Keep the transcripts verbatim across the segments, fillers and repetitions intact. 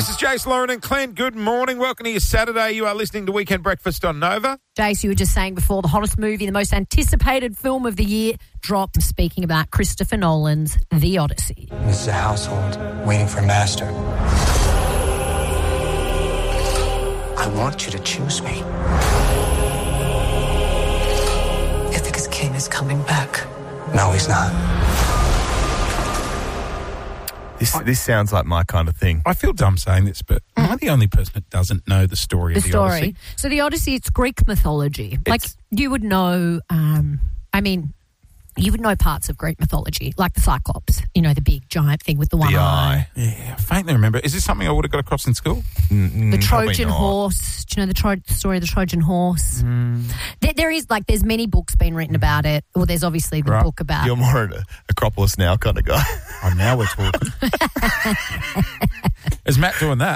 This is Jace, Lauren and Clint. Good morning. Welcome to your Saturday. You are listening to Weekend Breakfast on Nova. Jace, you were just saying before, the hottest movie, the most anticipated film of the year dropped. I'm speaking about Christopher Nolan's The Odyssey. This is a household waiting for master. I want you to choose me. Ithaca's king is coming back. No, he's not. This this sounds like my kind of thing. I feel dumb saying this, but mm-hmm. am I the only person that doesn't know the story the of The story. Odyssey? So The Odyssey, it's Greek mythology. It's, like, you would know, um, I mean, you would know parts of Greek mythology, like the Cyclops, you know, the big giant thing with the one the eye. eye. Yeah, I faintly remember. Is this something I would have got across in school? Mm, the Trojan horse. Do you know the, Tro- the story of the Trojan horse? Mm. There, there is, like, there's many books being written about it. Well, there's obviously the right. book about... You're more an Acropolis Now kind of guy. Oh, now we're talking. Is Matt doing that?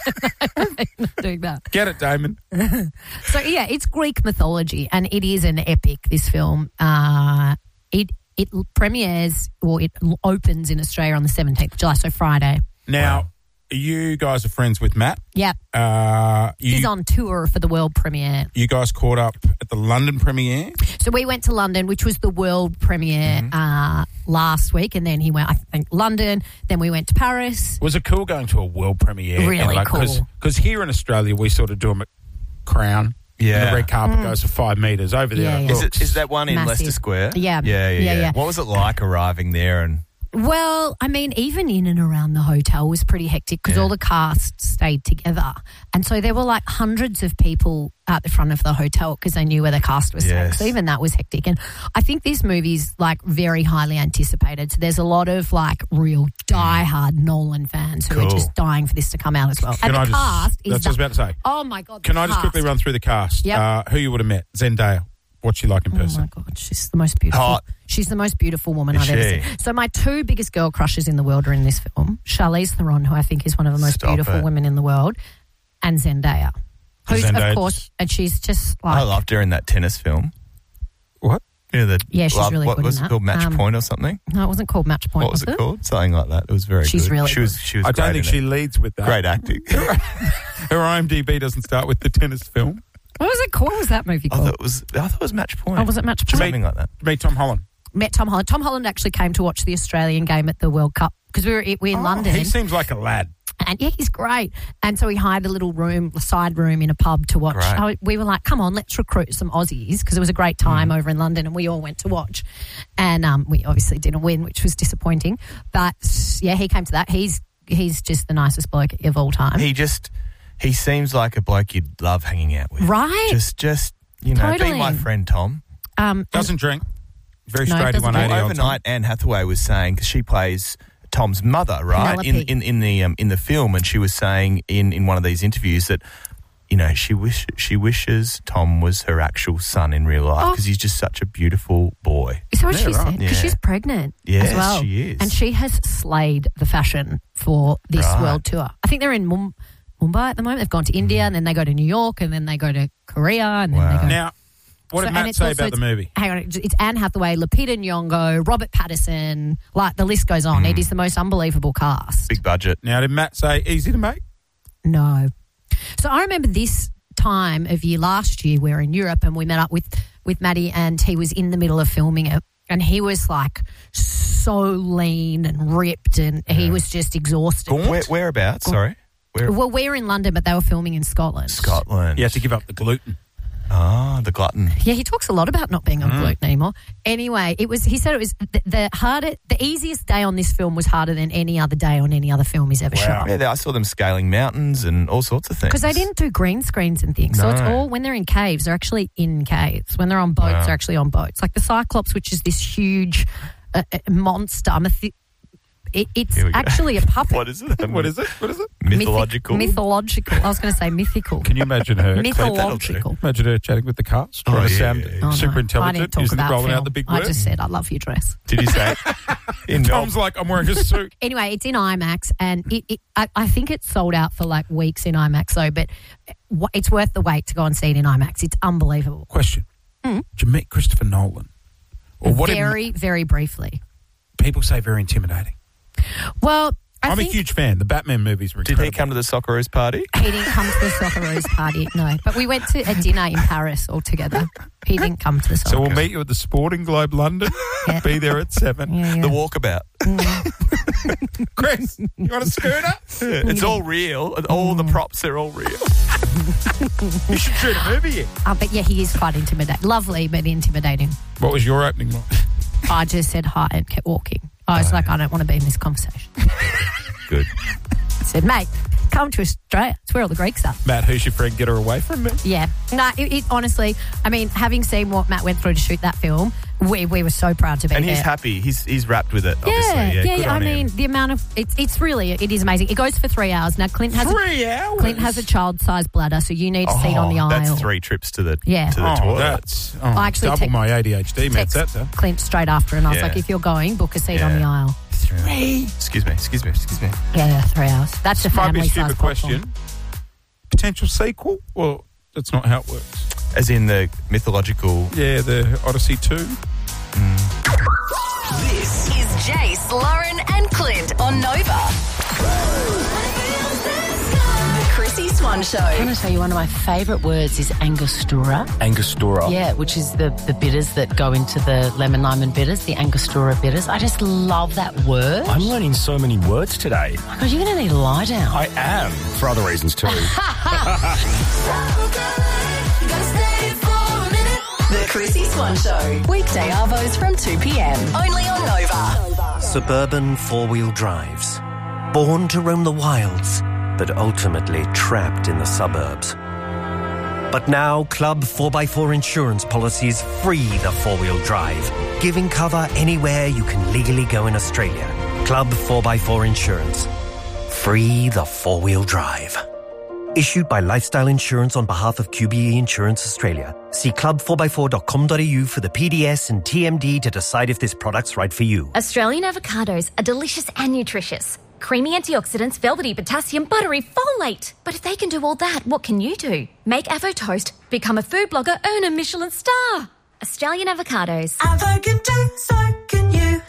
Not doing that. Get it, Damon. So, yeah, it's Greek mythology, and it is an epic, this film. Uh, it it premieres, or it opens in Australia on the seventeenth of July, so Friday. Now, wow. You guys are friends with Matt. Yeah. Uh, you, He's on tour for the world premiere. You guys caught up at the London premiere? So we went to London, which was the world premiere mm-hmm. uh, last week, and then he went, I think, London, then we went to Paris. Was it cool going to a world premiere? Really like, cool. Because here in Australia, we sort of do them at Crown. Yeah. And the red carpet mm. goes for five metres. Over there, yeah, yeah. Is, it, is that one in Massive. Leicester Square? Yeah. Yeah, yeah, yeah, yeah. yeah. What was it like arriving there? And Well, I mean, even in and around the hotel was pretty hectic because yeah. all the cast stayed together. And so there were like hundreds of people at the front of the hotel because they knew where the cast was staying. Yes. So even that was hectic. And I think this movie's like very highly anticipated. So there's a lot of like real diehard Nolan fans who Cool. are just dying for this to come out as well. Can and I the just, cast is... That's what I was about to say. Oh, my God. Can the I just cast. quickly run through the cast? Yep. Uh, who you would have met? Zendaya. What's she like in person? Oh, my God. She's the most beautiful. Hot. She's the most beautiful woman Is I've ever she? seen. So my two biggest girl crushes in the world are in this film. Charlize Theron, who I think is one of the most Stop beautiful it. women in the world, and Zendaya. Who's, Zendaya of course, and she's just like... I loved her in that tennis film. What? Yeah, the, Yeah, she's love, really what good was in it that. called? Match Um, Point or something? No, it wasn't called Match Point, What was was it called? Something like that. It was very She's good. really she was she was I don't great think in she it. leads with that. Great acting. Her I M D B doesn't start with the tennis film. What was it called? What was that movie I called? thought it was I thought it was Match Point. Oh, was it Match Point? Something like that. Meet Tom Holland. Met Tom Holland. Tom Holland actually came to watch the Australian game at the World Cup because we were, we were in Oh, London. He seems like a lad. And yeah, he's great. And so we hired a little room, a side room in a pub to watch. Great. Oh, we were like, come on, let's recruit some Aussies because it was a great time Mm. over in London and we all went to watch. And um, we obviously didn't win, which was disappointing. But yeah, he came to that. He's he's just the nicest bloke of all time. He just he seems like a bloke you'd love hanging out with. Right? Just just you know, Totally. be my friend Tom. Um, Doesn't drink. Very No, straight doesn't one eighty. Well, on Tom. overnight, Anne Hathaway was saying, because she plays Tom's mother, right, in, Penelope. in in the um, in the film, and she was saying in, in one of these interviews that, you know, she wish she wishes Tom was her actual son in real life Oh. because he's just such a beautiful boy. Is that what Yeah, she right. said? Because Yeah. she's pregnant Yes, as well. she is. And she has slayed the fashion for this Right. world tour. I think they're in Mum- Mumbai at the moment. They've gone to India and then they go to New York and then they go to Korea and then Wow. they go... Now, what So- did and Matt it's say also- about the movie? Hang on, it's Anne Hathaway, Lupita Nyong'o, Robert Pattinson, like the list goes on. It is the most unbelievable cast. Big budget. Now, did Matt say easy to make? No. So I remember this time of year last year we were in Europe and we met up with, with Maddie and he was in the middle of filming it and he was like so lean and ripped and he was just exhausted. Where, whereabouts? Sorry, where? Well, we're in London, but they were filming in Scotland. Scotland. You have to give up the gluten. Ah, the glutton. Yeah, he talks a lot about not being on gluten anymore. Anyway, it was. He said it was the, the harder, the easiest day on this film was harder than any other day on any other film he's ever Wow. shot. Yeah, they- I saw them scaling mountains and all sorts of things. Because they didn't do green screens and things. So it's No. all, when they're in caves, they're actually in caves. When they're on boats, Wow. they're actually on boats. Like the Cyclops, which is this huge uh, uh, monster. Mythi- it, it's Here we go. actually a puppet. What is it? What is it? What is it? Mythological. Mythi- mythological. I was going to say mythical. Can you imagine her? Mythological. Imagine her chatting with the cast, Oh, trying to yeah, sound yeah, yeah. Oh, no. super I intelligent, didn't talk using about rolling film. out the big I words. just said, I love your dress. Did you say? In Tom's like, I'm wearing a suit. Anyway, it's in IMAX, and it, it I, I think it's sold out for like weeks in IMAX, though, but it's worth the wait to go and see it in IMAX. It's unbelievable. Question. Mm. Did you meet Christopher Nolan? Or what did very, very briefly. people say very intimidating? Well, I I I'm think a huge fan. The Batman movies were Did incredible. he come to the Socceroos party? he didn't come to the Socceroos party, no. But we went to a dinner in Paris all together. He didn't come to the Socceroos. So we'll meet you at the Sporting Globe London. Yeah. Be there at seven. Yeah, yeah. The walkabout. Chris, you want a scooter? It's all real. All the props are all real. You should shoot a movie here. Uh, but yeah, he is quite intimidating. Lovely, but intimidating. What was your opening line? I just said hi and kept walking. I was Oh, like, yeah. I don't want to be in this conversation. Good. I said, mate, come to Australia. It's where all the Greeks are. Matt, who's your friend? Get her away from me. Yeah. No, it, it honestly, I mean, having seen what Matt went through to shoot that film, we, we were so proud to be And there. he's happy. He's he's wrapped with it, obviously. Yeah, Yeah, yeah, good yeah. I on him. mean, the amount of it's it's really it is amazing. It goes for three hours. Now Clint has Three a, hours? Clint has a child-sized bladder, so you need to sit on the Oh, aisle. That's three trips to the, Yeah. to the Oh, toilet. that's oh, I actually double text- my A D H D, Matt. Text That's that. Clint straight after, and I was Yeah. like, if you're going, book a seat on Yeah. the aisle. Three. Excuse me, excuse me, excuse me. Yeah, yeah, three hours. That's a Might be a family-sized stupid popcorn. question. Potential sequel? Well, that's not how it works. As in the mythological... Yeah, the Odyssey two. This is Jace, Lauren, and Clint on Nova. The Chrissy Swan Show. I'm going to tell you one of my favourite words is Angostura. Angostura. Yeah, which is the, the bitters that go into the lemon lime and bitters, the Angostura bitters. I just love that word. I'm learning so many words today. Oh my God, you're going to need to lie down. I am, for other reasons too. The Chrissy Swan Show. Weekday arvos from two p.m. Only on Nova. Suburban four-wheel drives. Born to roam the wilds, but ultimately trapped in the suburbs. But now, Club four by four insurance policies free the four-wheel drive, giving cover anywhere you can legally go in Australia. Club four by four Insurance. Free the four-wheel drive. Issued by Lifestyle Insurance on behalf of Q B E Insurance Australia. See club four by four dot com dot a u for the P D S and T M D to decide if this product's right for you. Australian avocados are delicious and nutritious. Creamy antioxidants, velvety potassium, buttery folate. But if they can do all that, what can you do? Make Avo Toast, become a food blogger, earn a Michelin star. Australian avocados. Avo can do, so can you.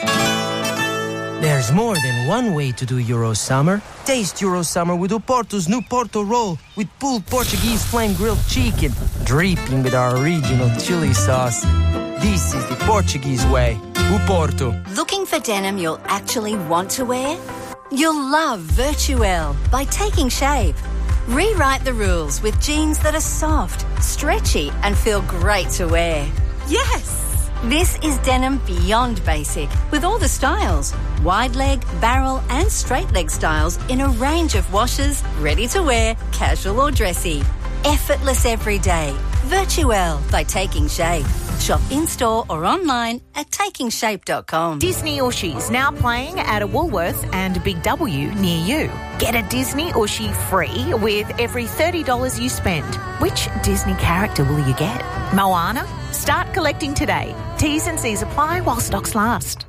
There's more than one way to do Euro Summer. Taste Euro Summer with Oporto's new Porto roll with pulled Portuguese flame grilled chicken, dripping with our original chili sauce. This is the Portuguese way. Oporto. Looking for denim you'll actually want to wear? You'll love Virtuelle by Taking Shape. Rewrite the rules with jeans that are soft, stretchy, and feel great to wear. Yes! This is denim beyond basic, with all the styles. Wide leg, barrel, and straight leg styles in a range of washes, ready to wear, casual or dressy. Effortless every day. Virtuelle by Taking Shape. Shop in-store or online at taking shape dot com. Disney Ushi's now playing at a Woolworths and Big W near you. Get a Disney Ushi free with every thirty dollars you spend. Which Disney character will you get? Moana? Start collecting today. T's and C's apply while stocks last.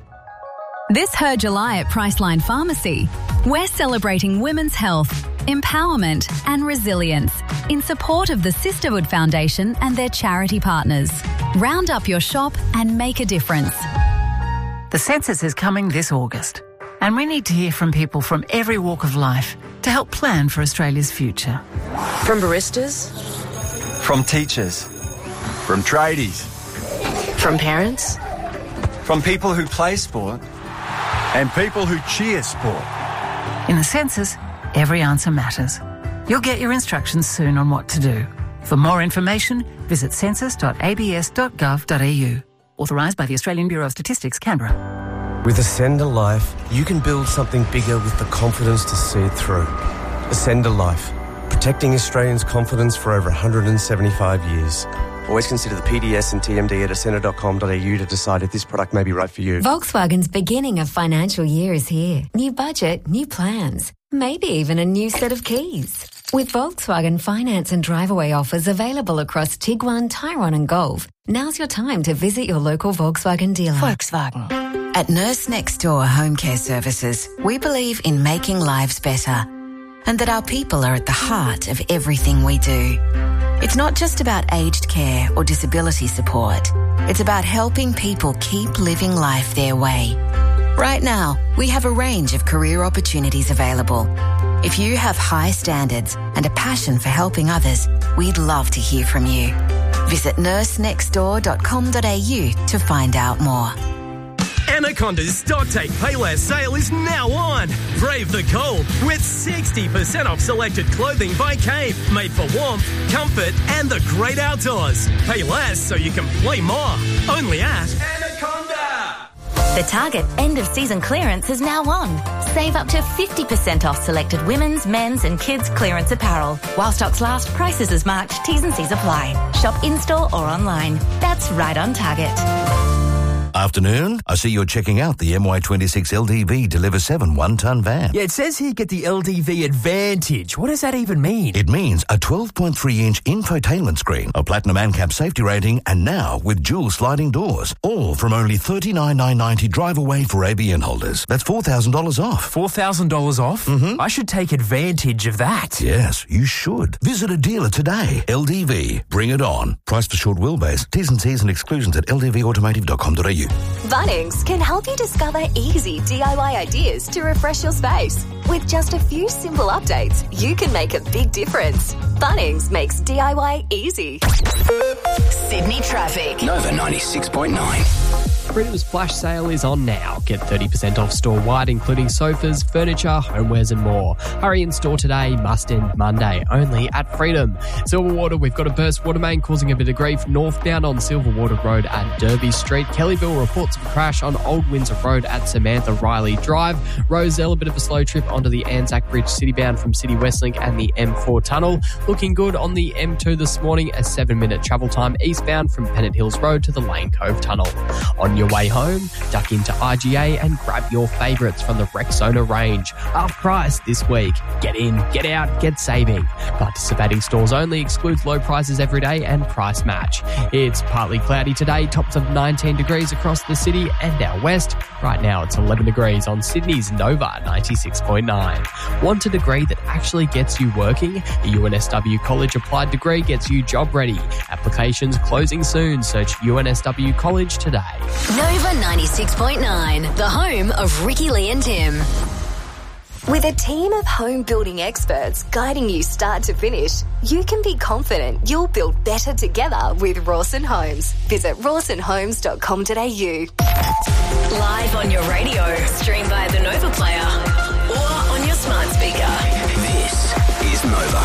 This Her July at Priceline Pharmacy, we're celebrating women's health, empowerment and resilience in support of the Sisterhood Foundation and their charity partners. Round up your shop and make a difference. The census is coming this August, and we need to hear from people from every walk of life to help plan for Australia's future. From baristas, from teachers, from tradies, from parents, from people who play sport, and people who cheer sport. In the census, every answer matters. You'll get your instructions soon on what to do. For more information, visit census dot a b s dot gov dot a u. Authorised by the Australian Bureau of Statistics, Canberra. With Ascender Life, you can build something bigger with the confidence to see it through. Ascender Life, protecting Australians' confidence for over one hundred seventy-five years. Always consider the P D S and T M D at ascender dot com dot a u to decide if this product may be right for you. Volkswagen's beginning of financial year is here. New budget, new plans, maybe even a new set of keys. With Volkswagen finance and drive-away offers available across Tiguan, Tyrone and Golf, now's your time to visit your local Volkswagen dealer. Volkswagen. At Nurse Next Door Home Care Services, we believe in making lives better and that our people are at the heart of everything we do. It's not just about aged care or disability support. It's about helping people keep living life their way. Right now, we have a range of career opportunities available. If you have high standards and a passion for helping others, we'd love to hear from you. Visit nurse next door dot com dot a u to find out more. Anaconda's Stock Take Payless sale is now on. Brave the cold with sixty percent off selected clothing by Cave, made for warmth, comfort and the great outdoors. Pay less so you can play more. Only at Anaconda. The Target end of season clearance is now on. Save up to fifty percent off selected women's, men's and kids clearance apparel. While stocks last, prices as March, T's and C's apply. Shop in-store or online. That's right on Target. Afternoon. I see you're checking out the M Y twenty-six L D V Deliver seven one-ton van. Yeah, it says here get the L D V Advantage. What does that even mean? It means a twelve point three inch infotainment screen, a platinum ANCAP safety rating, and now with dual sliding doors. All from only thirty-nine thousand nine hundred ninety drive away for A B N holders. That's four thousand dollars off. four thousand dollars off? Mm-hmm. I should take advantage of that. Yes, you should. Visit a dealer today. L D V. Bring it on. Price for short wheelbase. T's and C's and exclusions at l d v automotive dot com dot a u. Bunnings can help you discover easy D I Y ideas to refresh your space. With just a few simple updates, you can make a big difference. Bunnings makes D I Y easy. Sydney traffic. Nova ninety-six point nine. Freedom's flash sale is on now. Get thirty percent off store-wide, including sofas, furniture, homewares and more. Hurry in store today, must end Monday, only at Freedom. Silverwater, we've got a burst water main causing a bit of grief northbound on Silverwater Road at Derby Street. Kellyville reports of a crash on Old Windsor Road at Samantha Riley Drive. Roselle, a bit of a slow trip onto the Anzac Bridge citybound from City Westlink and the M four tunnel. Looking good on the M two this morning, a seven-minute travel time eastbound from Pennant Hills Road to the Lane Cove tunnel. On your way home, duck into I G A and grab your favourites from the Rexona range. Half price this week. Get in, get out, get saving. Participating stores only, excludes low prices every day and price match. It's partly cloudy today, tops of nineteen degrees across the city and our west. Right now it's eleven degrees on Sydney's Nova ninety-six point nine. Want a degree that actually gets you working? A U N S W College applied degree gets you job ready. Applications closing soon. Search U N S W College today. Nova ninety-six point nine, the home of Ricky Lee and Tim. With a team of home building experts guiding you start to finish, you can be confident you'll build better together with Rawson Homes. Visit rawson homes dot com dot a u. Live on your radio, stream via the Nova Player or on your smart speaker. This is Nova.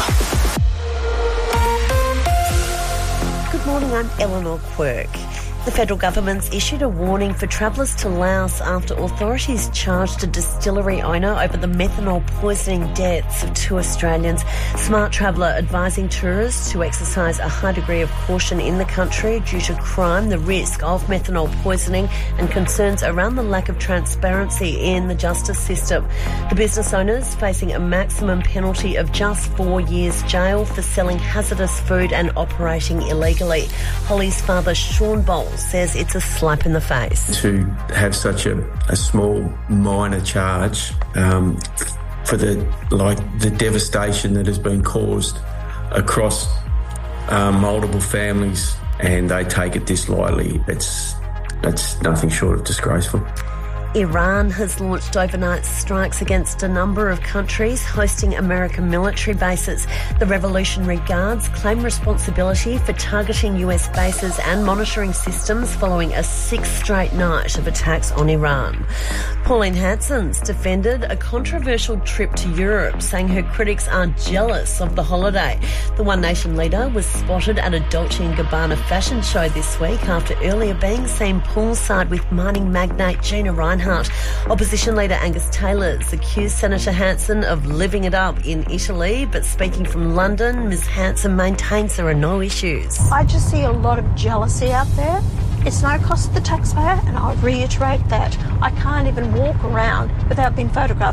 Good morning, I'm Eleanor Quirk. The federal government's issued a warning for travellers to Laos after authorities charged a distillery owner over the methanol poisoning deaths of two Australians. Smart Traveller advising tourists to exercise a high degree of caution in the country due to crime, the risk of methanol poisoning and concerns around the lack of transparency in the justice system. The business owners facing a maximum penalty of just four years jail for selling hazardous food and operating illegally. Holly's father, Sean Bowles, says it's a slap in the face. To have such a, a small, minor charge um, for the like the devastation that has been caused across um, multiple families, and they take it this lightly, it's that's nothing short of disgraceful. Iran has launched overnight strikes against a number of countries hosting American military bases. The Revolutionary Guards claim responsibility for targeting U S bases and monitoring systems following a sixth straight night of attacks on Iran. Pauline Hanson's defended a controversial trip to Europe, saying her critics are jealous of the holiday. The One Nation leader was spotted at a Dolce and Gabbana fashion show this week after earlier being seen poolside with mining magnate Gina Rinehart. Opposition leader Angus Taylor's accused Senator Hanson of living it up in Italy, but speaking from London, Ms Hanson maintains there are no issues. I just see a lot of jealousy out there. It's no cost to the taxpayer, and I reiterate that. I can't even walk around without being photographed.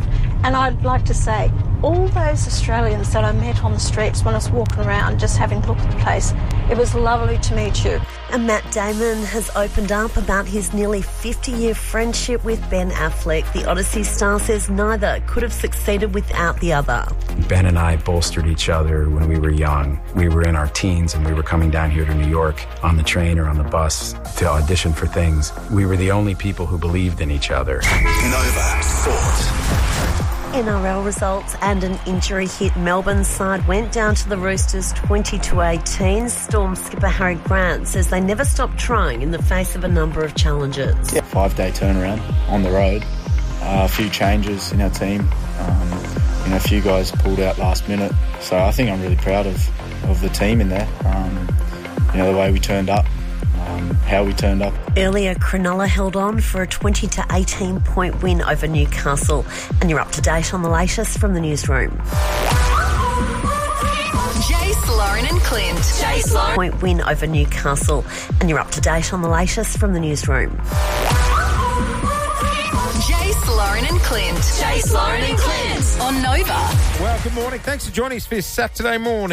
And I'd like to say, all those Australians that I met on the streets when I was walking around just having a look at the place, it was lovely to meet you. And Matt Damon has opened up about his nearly fifty-year friendship with Ben Affleck. The Odyssey star says neither could have succeeded without the other. Ben and I bolstered each other when we were young. We were in our teens and we were coming down here to New York on the train or on the bus to audition for things. We were the only people who believed in each other. Nova Sports. N R L results and an injury-hit Melbourne side went down to the Roosters twenty to eighteen. Storm skipper Harry Grant says they never stopped trying in the face of a number of challenges. Yeah, five-day turnaround on the road, uh, a few changes in our team, um, you know, a few guys pulled out last minute. So I think I'm really proud of, of the team in there, um, you know, the way we turned up. Um, how we turned up. Earlier, Cronulla held on for a twenty to eighteen point win over Newcastle. And you're up to date on the latest from the newsroom. Jace, Lauren and Clint. Jace, Lauren. Point win over Newcastle. And you're up to date on the latest from the newsroom. Jace, Lauren and Clint. Jace, Lauren and Clint on Nova. Well, good morning. Thanks for joining us for this Saturday morning.